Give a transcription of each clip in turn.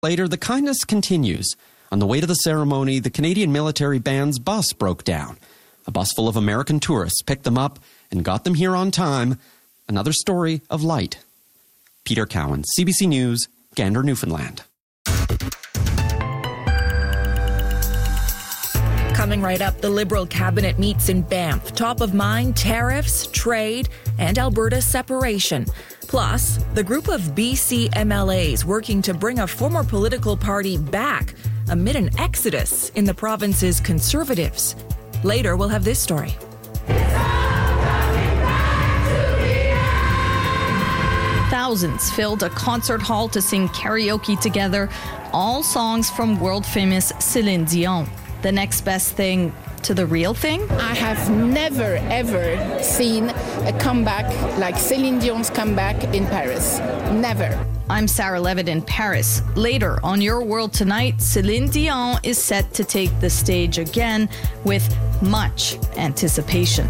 Later, the kindness continues. On the way to the ceremony, the Canadian military band's bus broke down. A bus full of American tourists picked them up and got them here on time. Another story of light. Peter Cowan, CBC News, Gander, Newfoundland. Coming right up, the Liberal cabinet meets in Banff. Top of mind, tariffs, trade, and Alberta separation. Plus, the group of BC MLAs working to bring a former political party back amid an exodus in the province's Conservatives. Later, we'll have this story. Thousands filled a concert hall to sing karaoke together, all songs from world-famous Céline Dion. The next best thing to the real thing? I have never, ever seen a comeback like Céline Dion's comeback in Paris. Never. I'm Sarah Levitt in Paris. Later on Your World Tonight, Céline Dion is set to take the stage again with much anticipation.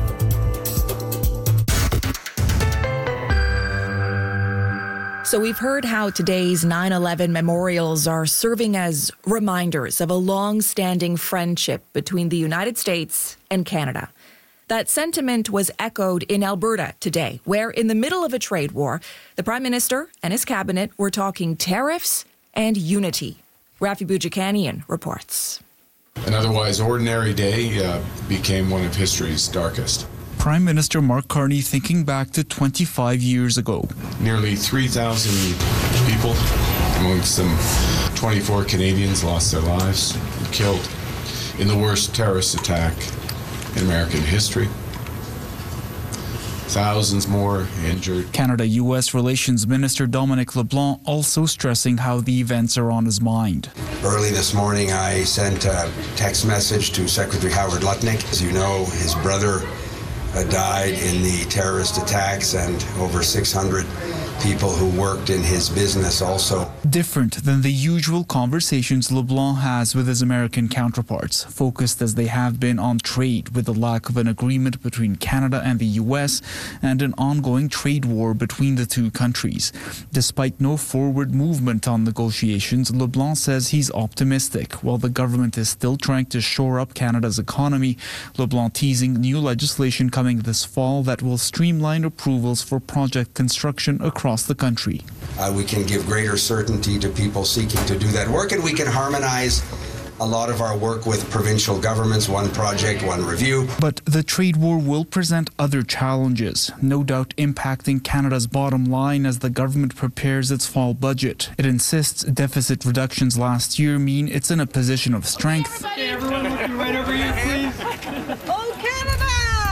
So we've heard how today's 9/11 memorials are serving as reminders of a long-standing friendship between the United States and Canada. That sentiment was echoed in Alberta today, where in the middle of a trade war, the Prime Minister and his cabinet were talking tariffs and unity. Rafi Boudjikanian reports. An otherwise ordinary day became one of history's darkest. Prime Minister Mark Carney thinking back to 25 years ago. Nearly 3,000 people, amongst them 24 Canadians, lost their lives, killed in the worst terrorist attack in American history. Thousands more injured. Canada-U.S. Relations Minister Dominic LeBlanc also stressing how the events are on his mind. Early this morning, I sent a text message to Secretary Howard Lutnick. As you know, his brother died in the terrorist attacks, and over 600 people who worked in his business also. Different than the usual conversations LeBlanc has with his American counterparts, focused as they have been on trade, with the lack of an agreement between Canada and the US and an ongoing trade war between the two countries. Despite no forward movement on negotiations, LeBlanc says he's optimistic. While the government is still trying to shore up Canada's economy, LeBlanc teasing new legislation coming this fall that will streamline approvals for project construction across the country. We can give greater certainty to people seeking to do that work, and we can harmonize a lot of our work with provincial governments, one project, one review. But the trade war will present other challenges, no doubt impacting Canada's bottom line as the government prepares its fall budget. It insists deficit reductions last year mean it's in a position of strength. Okay, everyone looking right over here, please. Oh, Canada!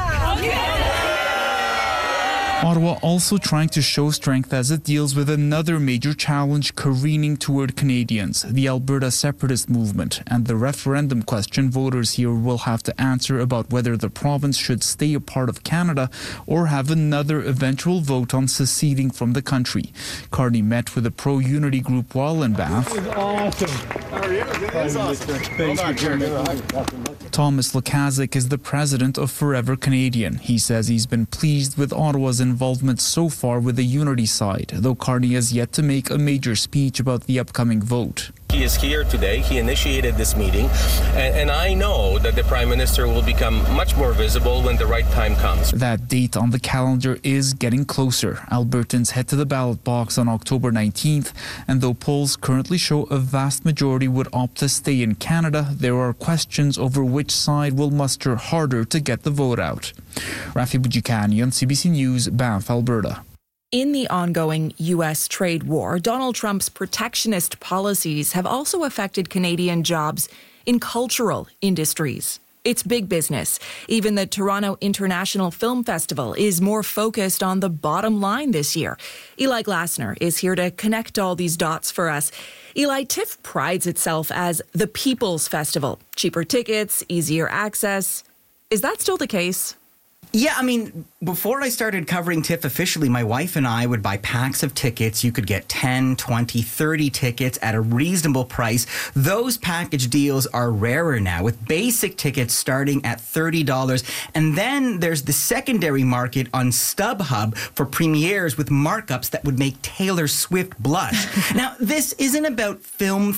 Ottawa also trying to show strength as it deals with another major challenge careening toward Canadians, the Alberta separatist movement, and the referendum question voters here will have to answer about whether the province should stay a part of Canada or have another eventual vote on seceding from the country. Carney met with a pro-unity group while in Banff. This is awesome. How are you? This is awesome. Thanks for joining. Thomas Lukaszuk is the president of Forever Canadian. He says he's been pleased with Ottawa's involvement so far with the unity side, though Carney has yet to make a major speech about the upcoming vote. He is here today. He initiated this meeting, and I know that the Prime Minister will become much more visible when the right time comes. That date on the calendar is getting closer. Albertans head to the ballot box on October 19th, and though polls currently show a vast majority would opt to stay in Canada, there are questions over which side will muster harder to get the vote out. Rafi Boudjikanian, CBC News, Banff, Alberta. In the ongoing U.S. trade war, Donald Trump's protectionist policies have also affected Canadian jobs in cultural industries. It's big business. Even the Toronto International Film Festival is more focused on the bottom line this year. Eli Glasner is here to connect all these dots for us. Eli, TIFF prides itself as the People's Festival. Cheaper tickets, easier access. Is that still the case? Yeah, I mean, before I started covering TIFF officially, my wife and I would buy packs of tickets. You could get 10, 20, 30 tickets at a reasonable price. Those package deals are rarer now, with basic tickets starting at $30. And then there's the secondary market on StubHub for premieres with markups that would make Taylor Swift blush. Now, this isn't about film